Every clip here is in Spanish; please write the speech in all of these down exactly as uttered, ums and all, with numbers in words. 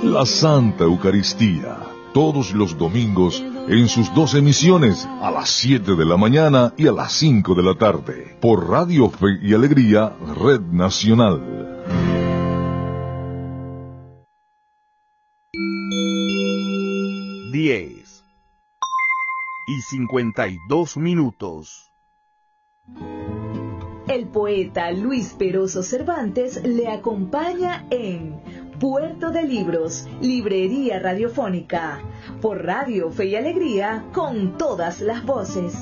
la Santa Eucaristía, todos los domingos en sus dos emisiones, a las siete de la mañana y a las cinco de la tarde, por Radio Fe y Alegría, Red Nacional. diez y cincuenta y dos minutos. El poeta Luis Peroso Cervantes le acompaña en Puerto de Libros, Librería Radiofónica, por Radio Fe y Alegría, con todas las voces.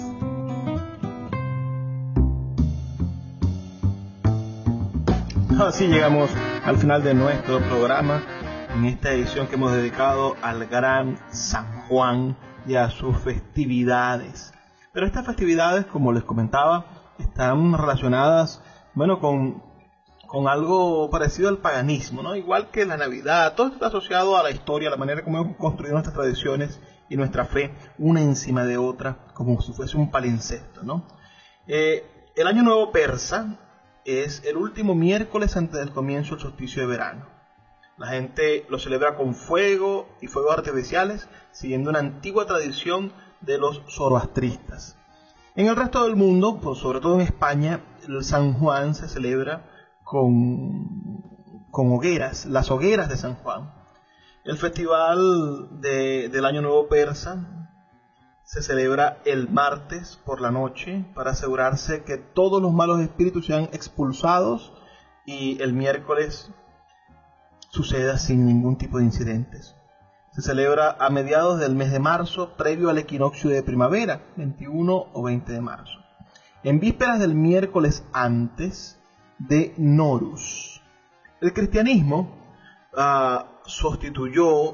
Así llegamos al final de nuestro programa, en esta edición que hemos dedicado al gran San Juan y a sus festividades. Pero estas festividades, como les comentaba, están relacionadas, bueno, con, con algo parecido al paganismo, ¿no? Igual que la Navidad, todo está asociado a la historia, a la manera como hemos construido nuestras tradiciones y nuestra fe, una encima de otra, como si fuese un palimpsesto, ¿no? Eh, el Año Nuevo Persa es el último miércoles antes del comienzo del solsticio de verano. La gente lo celebra con fuego y fuegos artificiales, siguiendo una antigua tradición de los zoroastristas. En el resto del mundo, pues sobre todo en España, el San Juan se celebra con, con hogueras, las hogueras de San Juan. El festival de, del Año Nuevo Persa se celebra el martes por la noche para asegurarse que todos los malos espíritus sean expulsados y el miércoles suceda sin ningún tipo de incidentes. Se celebra a mediados del mes de marzo, previo al equinoccio de primavera, veintiuno o veinte de marzo. En vísperas del miércoles antes de Norus. El cristianismo uh, sustituyó,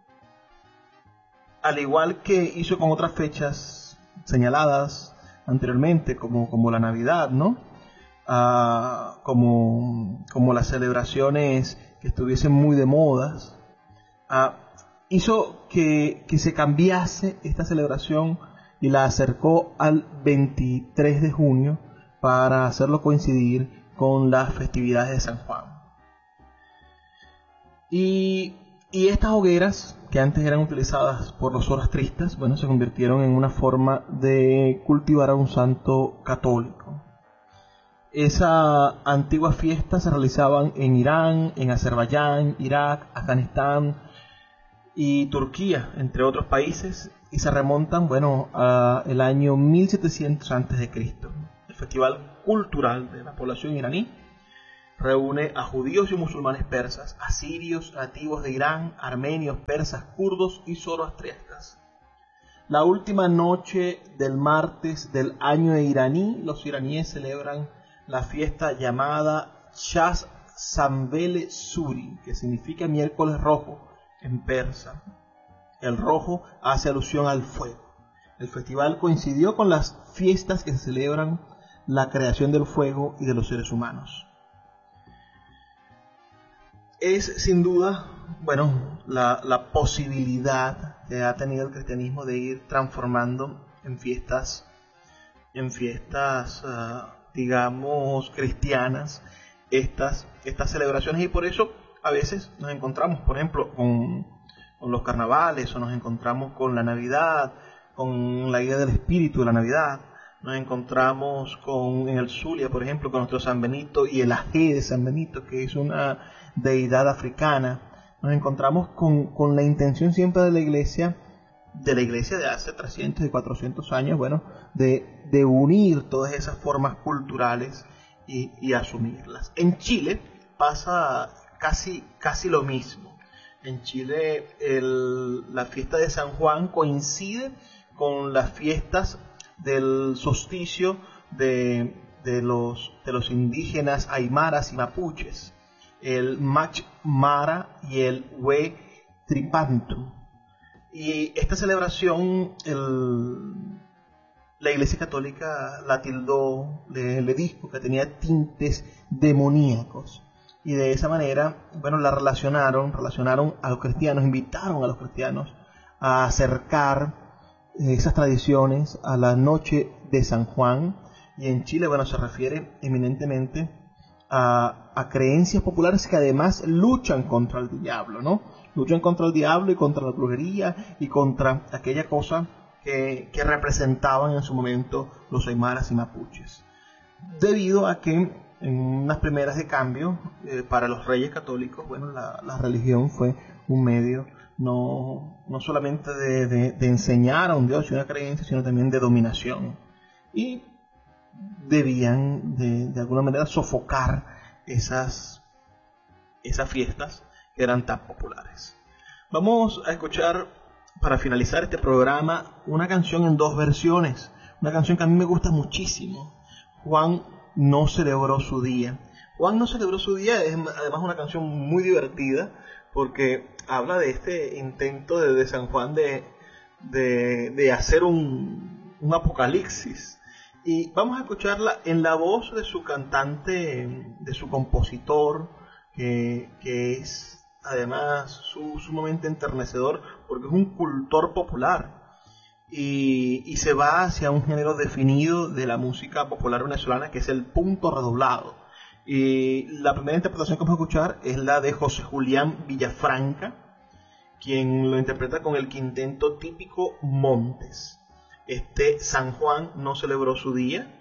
al igual que hizo con otras fechas señaladas anteriormente, como, como la Navidad, ¿no? Uh, como, como las celebraciones que estuviesen muy de modas, uh, hizo que, que se cambiase esta celebración y la acercó al veintitrés de junio para hacerlo coincidir con las festividades de San Juan. Y, y estas hogueras, que antes eran utilizadas por los zoroastristas, bueno, se convirtieron en una forma de cultivar a un santo católico. Esa antigua fiesta se realizaban en Irán, en Azerbaiyán, Irak, Afganistán y Turquía, entre otros países, y se remontan, bueno, al año mil setecientos antes de Cristo. El festival cultural de la población iraní reúne a judíos y musulmanes persas, asirios, nativos de Irán, armenios, persas, kurdos y zoroastristas. La última noche del martes del año iraní, los iraníes celebran la fiesta llamada Shas Sambele Suri, que significa miércoles rojo en persa. El rojo hace alusión al fuego. El festival coincidió con las fiestas que se celebran la creación del fuego y de los seres humanos. Es sin duda, bueno, la, la posibilidad que ha tenido el cristianismo de ir transformando en fiestas, en fiestas, uh, digamos, cristianas, estas, estas celebraciones, y por eso a veces nos encontramos, por ejemplo, con, con los carnavales, o nos encontramos con la Navidad, con la idea del espíritu de la Navidad. Nos encontramos con, en el Zulia, por ejemplo, con nuestro San Benito y el Ajé de San Benito, que es una deidad africana. Nos encontramos con, con la intención siempre de la iglesia, de la iglesia de hace trescientos y cuatrocientos años, bueno, de, de unir todas esas formas culturales y, y asumirlas. En Chile pasa casi, casi lo mismo. En Chile el, la fiesta de San Juan coincide con las fiestas del solsticio de, de, los, de los indígenas aymaras y mapuches, el Mach Mara y el Hue Tripantu. Y esta celebración el, la Iglesia Católica la tildó, le, le dijo que tenía tintes demoníacos, y de esa manera, bueno, la relacionaron, relacionaron a los cristianos, invitaron a los cristianos a acercar esas tradiciones a la noche de San Juan. Y en Chile, bueno, se refiere eminentemente a, a creencias populares que además luchan contra el diablo, ¿no? Luchan contra el diablo y contra la brujería y contra aquella cosa que, que representaban en su momento los aymaras y mapuches. Debido a que en unas primeras de cambio, eh, para los reyes católicos, bueno, la, la religión fue un medio no, no solamente de, de, de enseñar a un Dios y una creencia, sino también de dominación. Y debían de, de alguna manera sofocar esas, esas fiestas que eran tan populares. Vamos a escuchar, para finalizar este programa, una canción en dos versiones, una canción que a mí me gusta muchísimo. Juan no celebró su día. Juan no celebró su día es además una canción muy divertida porque habla de este intento de, de San Juan de, de, de hacer un, un apocalipsis. Y vamos a escucharla en la voz de su cantante, de su compositor, que, que es además su, sumamente enternecedor porque es un cultor popular. Y, y se va hacia un género definido de la música popular venezolana que es el punto redoblado. Y la primera interpretación que vamos a escuchar es la de José Julián Villafranca, quien lo interpreta con el quinteto típico Montes. Este San Juan no celebró su día.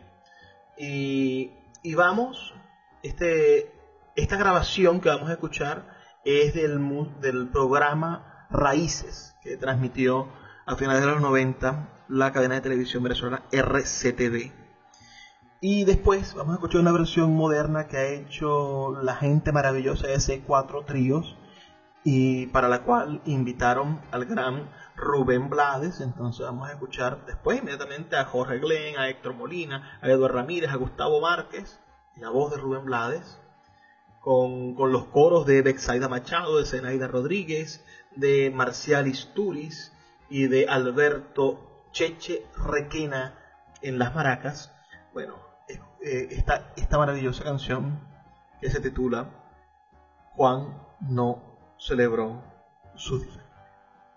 Y, y vamos, este, esta grabación que vamos a escuchar es del, del programa Raíces, que transmitió a finales de los noventa la cadena de televisión venezolana R C T V. Y después vamos a escuchar una versión moderna que ha hecho la gente maravillosa de C cuatro Tríos, y para la cual invitaron al gran Rubén Blades. Entonces vamos a escuchar después inmediatamente a Jorge Glenn, a Héctor Molina, a Eduardo Ramírez, a Gustavo Márquez, y la voz de Rubén Blades, con, con los coros de Bexaida Machado, de Zenaida Rodríguez, de Marcial Isturiz y de Alberto Cheche Requena en las maracas. Bueno, eh, esta, esta maravillosa canción que se titula Juan no celebró su día.